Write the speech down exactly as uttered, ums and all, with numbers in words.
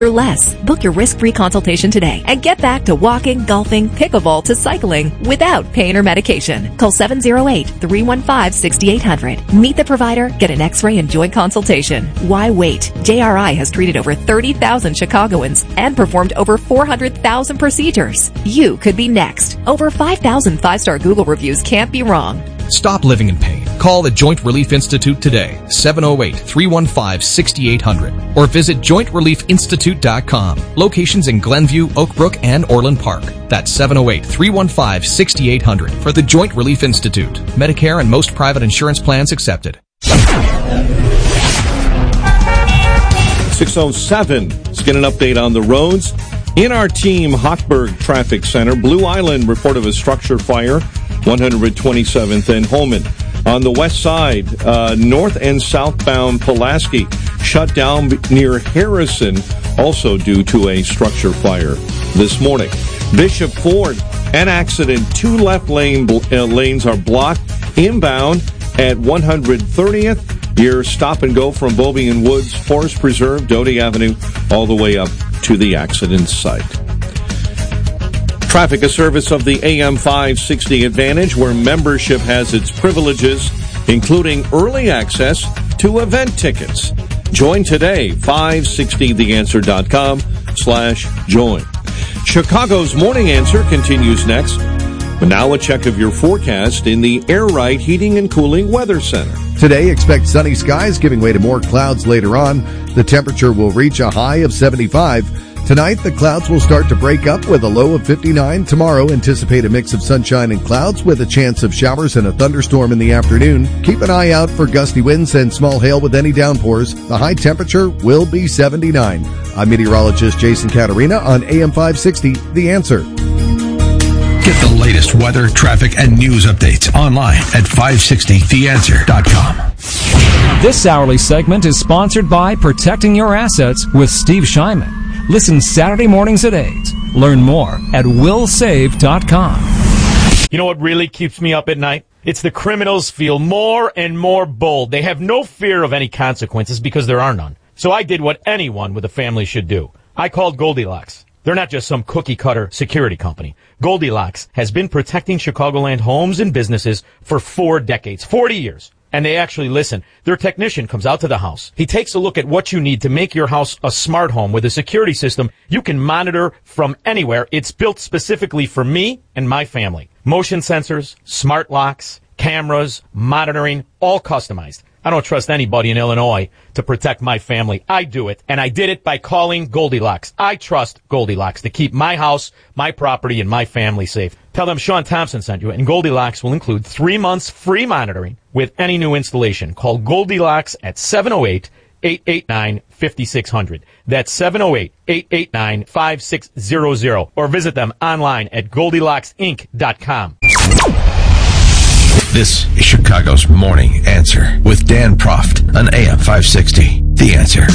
or less. Book your risk-free consultation today and get back to walking, golfing, pickleball to cycling without pain or medication. Call seven oh eight, three one five, six eight zero zero. Meet the provider, get an x-ray and joint consultation. Why wait? J R I has treated over thirty thousand Chicagoans and performed over four hundred thousand procedures. You could be next. Over five thousand five-star Google reviews can't be wrong. Stop living in pain. Call the Joint Relief Institute today, seven oh eight, three one five, six eight zero zero, or visit joint relief institute dot com. Locations in Glenview, Oak Brook, and Orland Park. That's seven oh eight, three one five, six eight zero zero for the Joint Relief Institute. Medicare and most private insurance plans accepted. six oh seven. Let's get an update on the roads. In our team, Hochberg Traffic Center, Blue Island report of a structure fire, one hundred twenty-seventh and Holman. On the west side, uh, north and southbound Pulaski shut down near Harrison, also due to a structure fire this morning. Bishop Ford, an accident. Two left lane uh, lanes are blocked inbound at one hundred thirtieth. Your stop and go from Bobby and Woods, Forest Preserve, Doty Avenue, all the way up to the accident site. Traffic, a service of the A M five sixty Advantage, where membership has its privileges, including early access to event tickets. Join today, five sixty the answer dot com slash join. Chicago's Morning Answer continues next. But now a check of your forecast in the Air Right Heating and Cooling Weather Center. Today, expect sunny skies giving way to more clouds later on. The temperature will reach a high of seventy-five. Tonight, the clouds will start to break up with a low of fifty-nine. Tomorrow, anticipate a mix of sunshine and clouds with a chance of showers and a thunderstorm in the afternoon. Keep an eye out for gusty winds and small hail with any downpours. The high temperature will be seventy-nine. I'm meteorologist Jason Caterina on A M five sixty, The Answer. Get the latest weather, traffic, and news updates online at five sixty the answer dot com. This hourly segment is sponsored by Protecting Your Assets with Steve Shyman. Listen Saturday mornings at eight. Learn more at will save dot com. You know what really keeps me up at night? It's the criminals feel more and more bold. They have no fear of any consequences because there are none. So I did what anyone with a family should do. I called Goldilocks. They're not just some cookie-cutter security company. Goldilocks has been protecting Chicagoland homes and businesses for four decades, forty years. And they actually listen. Their technician comes out to the house. He takes a look at what you need to make your house a smart home with a security system you can monitor from anywhere. It's built specifically for me and my family. Motion sensors, smart locks, cameras, monitoring, all customized. I don't trust anybody in Illinois to protect my family. I do it, and I did it by calling Goldilocks. I trust Goldilocks to keep my house, my property, and my family safe. Tell them Sean Thompson sent you, and Goldilocks will include three months free monitoring with any new installation. Call Goldilocks at seven oh eight, eight eight nine, five six zero zero. That's seven oh eight, eight eight nine, five six zero zero. Or visit them online at goldilocks inc dot com. This is Chicago's Morning Answer with Dan Proft on A M five sixty. The Answer.